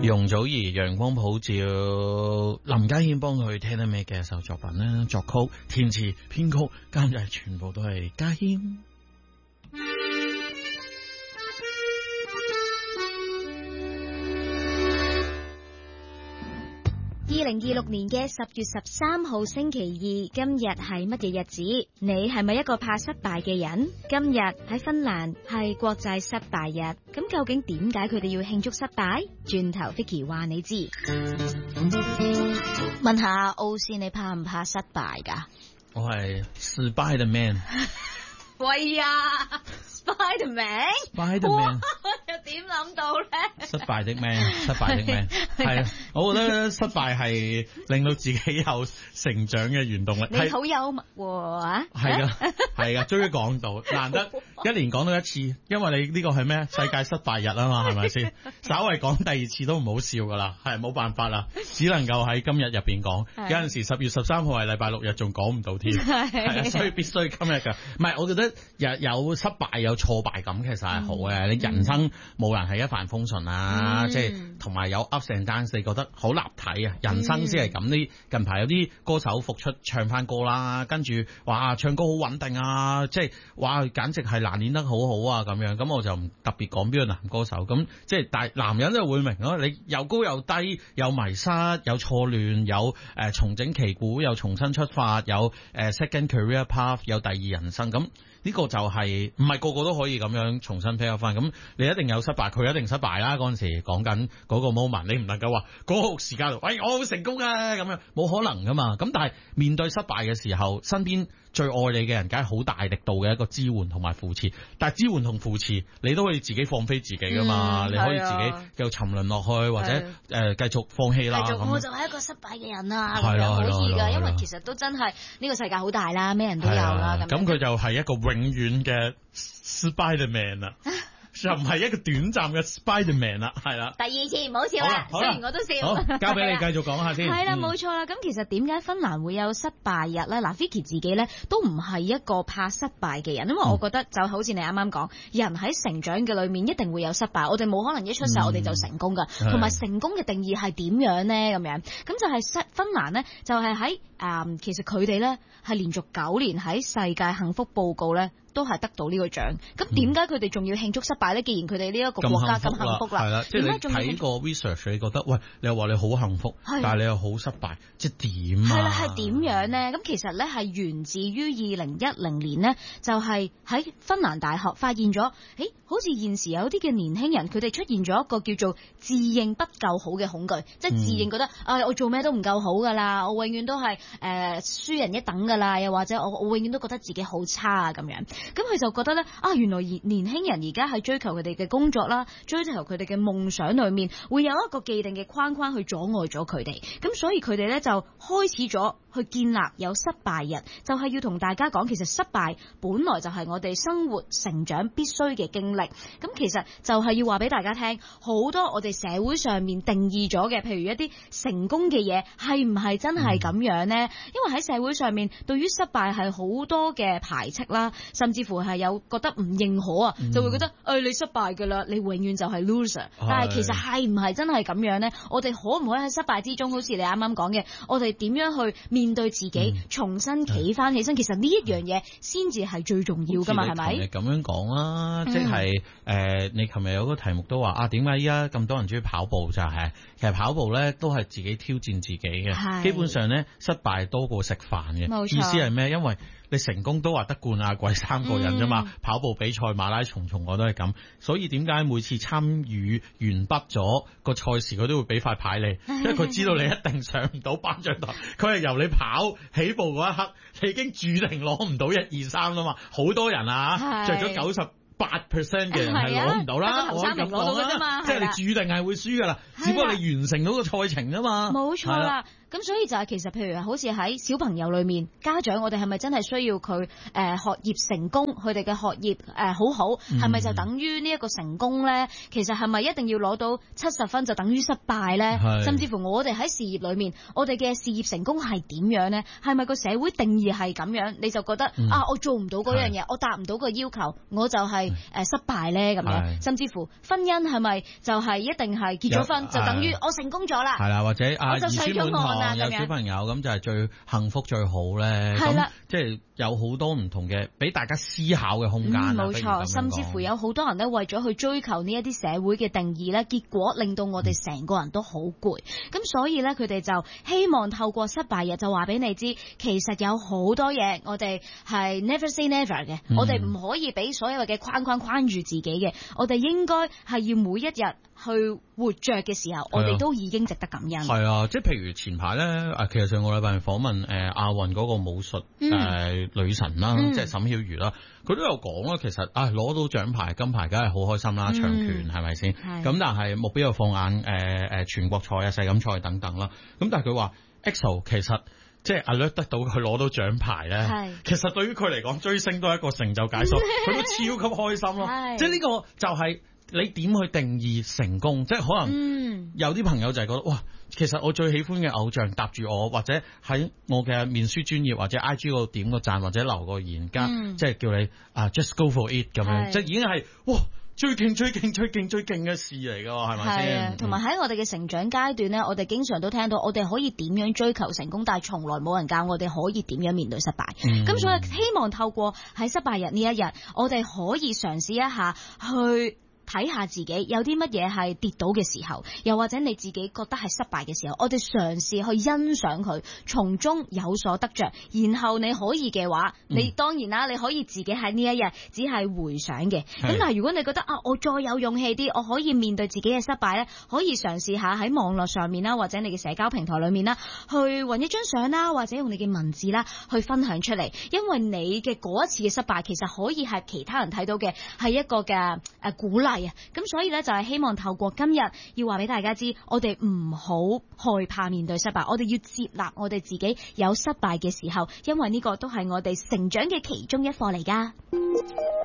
容祖兒陽光普照，林家謙幫佢聽得咩嘅一首作品呢？作曲、填詞、編曲、監製全部都係家謙。 2026年嘅10月13號星期二，今日係乜嘢日子？你係咪一個怕失敗嘅人？今日喺芬蘭係國際失敗日，咁究竟點解佢哋要慶祝失敗？轉頭 Vicky 話你知。問下奧斯，你怕唔怕失敗㗎？ 我係失敗的 man。 喂呀，Spiderman，又點諗到咧？ 失敗的 man， 失敗的 man， 係啊！我覺得失敗係令到自己有成長嘅原動力。 你好幽默喎， 係噶，係噶，終於講到，難得一年講到一次，因為你呢個係咩？世界失敗日啊嘛，係咪先？稍微講第二次都唔好笑噶啦，係冇辦法啦，只能夠喺今日入邊講。有陣時10月13號係禮拜6日，仲講唔到添，係啊，所以必須今日噶。唔係，我覺得有失敗有挫敗感，其實係好嘅。你人生冇人係一帆風順啊，即係同埋有 ups and downs，你覺得好立體啊。人生先係咁。呢近排有啲歌手復出唱翻歌啦，跟住哇唱歌好穩定啊，即係哇簡直係難練得好好啊咁樣。咁我就唔特別講邊個男歌手，咁即係但係男人就會明咯。你又高又低，有迷失，有錯亂，有重整旗鼓，有重新出發，有second career path， 有第二人生。咁呢個就係唔係個個都可以咁樣重新 pick up 翻。咁你一定有失敗，佢一定失敗啦。嗰陣時講緊嗰個 moment， 你唔能夠話嗰個時間度，喂我好成功啊咁樣，冇可能噶嘛。咁但係面對失敗嘅時候，身邊最愛你嘅人，梗係好大力度嘅一個支援同埋扶持。但係支援同扶持，你都可以自己放飛自己噶嘛。你可以自己又沉淪落去，或者繼續放棄啦。 我就係一個失敗嘅人啊，咁樣可以噶，因為其實都真係呢個世界好大啦，咩人都有啦。 咁佢就係一個永遠嘅 Spider-Man 啦。就唔係一個短暫嘅 Spider-Man 啦，係啦。第二次唔好笑啦，雖然我都笑。好，交俾你繼續講下先。係啦，冇錯啦。咁其實點解芬蘭會有失敗日咧？嗱，Vicky 自己咧都唔係一個怕失敗嘅人，因為我覺得就好似你啱啱講，人喺成長嘅裏面一定會有失敗，我哋冇可能一出世我哋就成功噶，同埋成功嘅定義係點樣咧？咁樣咁就係芬蘭咧，就係喺其實佢哋咧係連續9年喺世界幸福報告咧都係得到呢個獎。咁點解佢哋仲要慶祝失敗咧？既然佢哋呢一個國家咁幸福啦，係啦，即係你睇個 research， 你覺得喂，你又話你好幸福，但係你又好失敗，即係點啊？係啦，係點樣咧？咁其實咧係源自於2010年咧，就係喺芬蘭大學發現咗，好似現時有啲嘅年輕人，佢哋出現咗一個叫做自認不夠好嘅恐懼，即係自認覺得我做咩都唔夠好噶啦，我永遠都係輸人一等噶啦，又或者我永遠都覺得自己好差啊咁樣。咁佢就覺得咧原來年輕人而家喺追求佢哋嘅工作啦，追求佢哋嘅夢想裏面，會有一個既定嘅框框去阻礙咗佢哋。咁所以佢哋咧就開始咗去建立有失敗日，就係要同大家講，其實失敗本來就係我哋生活成長必須嘅經歷。咁其實就係要話俾大家聽，好多我哋社會上面定義咗嘅，譬如一啲成功嘅嘢，係唔係真係咁樣呢？因為喺社會上面對於失敗係好多嘅排斥啦，甚至乎係有覺得唔認可啊，就會覺得你失敗噶啦，你永遠就係 loser。但係其實係唔係真係咁樣呢？我哋可唔可以喺失敗之中，好似你啱啱講嘅，我哋點樣去面對自己，重新企翻起身？其實呢一樣嘢先至係最重要噶嘛，係咪？咁樣講啦，即係你琴日有個題目都話點解依家咁多人中意跑步，就係其實跑步咧都係自己挑戰自己嘅，基本上咧失敗多過食飯嘅。意思係咩？因為你成功都話得冠亞季3個人啫嘛，跑步比賽、馬拉松我都係咁，所以點解每次參與完畢咗個賽事，佢都會俾塊牌你，因為佢知道你一定上唔到頒獎台，佢係由你跑起步嗰一刻，你已經注定攞唔到1、2、3啦嘛，好多人着咗98% 嘅人係攞唔到啦，我咁講啦，即係你注定係會輸噶啦，只不過你完成到個賽程啫嘛，冇錯啦。咁所以就係其實譬如好似喺小朋友裏面，家長我哋係咪真係需要佢學業成功，佢哋嘅學業好好，係咪就等於呢一個成功咧？其實係咪一定要攞到70分就等於失敗咧？甚至乎我哋喺事業裏面，我哋嘅事業成功係點樣咧？係咪個社會定義係咁樣？你就覺得我做唔到嗰樣嘢，我達唔到個要求，我就係失敗咧？咁樣，甚至乎婚姻係咪就係一定係結咗婚就等於我成功咗啦？ 係啦，或者我就上咗岸啦， 有小朋友咁就係最幸福最好咧。係啦，即係有好多唔同嘅俾大家思考嘅空間。 冇錯，甚至乎有好多人咧為咗去追求呢一啲社會嘅定義咧，結果令到我哋成個人都好攰。咁所以咧，佢哋就希望透過失敗日就話俾你知，其實有好多嘢我哋係 never say never 嘅，我哋唔可以俾所有嘅框住自己嘅，我哋應該係要每一日去活着嘅時候，我哋都已經值得感恩。 係啊，即係譬如前排咧，其實上個禮拜訪問亞運嗰個武術女神啦，即係沈曉瑜啦，佢都有講啦，其實攞到獎牌金牌梗係好開心啦，長拳係咪先？咁但係目標又放眼全國賽啊、世錦賽等等啦。咁但係佢話 EXO 其實即係alert得到佢攞到獎牌咧，其實對於佢嚟講追星都係一個成就解鎖，佢都超級開心咯。即係呢個就係你點去定義成功？即係可能有啲朋友就係覺得哇，其實我最喜歡嘅偶像搭住我，或者喺我嘅面書專頁或者 IG 嗰度點個讚或者留個言加，即係叫你just go for it 咁樣，即係已經係哇最勁嘅事嚟㗎，係咪先？ 同埋喺我哋嘅成長階段咧，我哋經常都聽到我哋可以點樣追求成功，但係從來冇人教我哋可以點樣面對失敗。咁所以希望透過喺失敗日呢一日，我哋可以嘗試一下去睇下自己有啲乜嘢係跌倒嘅時候，又或者你自己覺得係失敗嘅時候，我哋嘗試去欣賞佢，從中有所得着。然後你可以嘅話，你當然啦，你可以自己喺呢一日只係回想嘅。咁但係如果你覺得我再有勇氣啲，我可以面對自己嘅失敗咧，可以嘗試下喺網絡上面啦，或者你嘅社交平台裏面啦，去搵一張相啦，或者用你嘅文字啦去分享出嚟。因為你嘅嗰一次嘅失敗，其實可以係其他人睇到嘅係一個嘅鼓勵。咁所以咧就係希望透過今日要話俾大家知，我哋唔好害怕面對失敗，我哋要接納我哋自己有失敗嘅時候，因為呢個都係我哋成長嘅其中一課嚟㗎。